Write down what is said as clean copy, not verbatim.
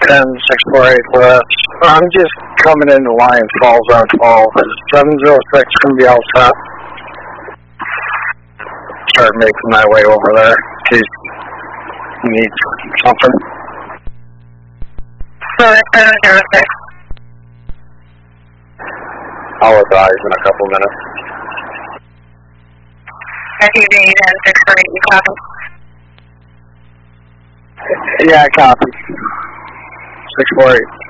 10-648 West. I'm just coming into Lions Falls on 12. 706 can be all set. Start making my way over there in case you need something. 706. I'll advise in a couple minutes. FUV 10-648, you copy? Yeah, I copy. 648.